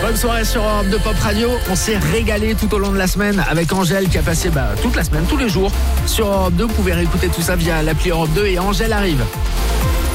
Bonne soirée sur Europe 2 Pop Radio. On s'est régalé tout au long de la semaine avec Angèle qui a passé toute la semaine, tous les jours sur Europe 2. Vous pouvez réécouter tout ça via l'appli Europe 2 et Angèle arrive.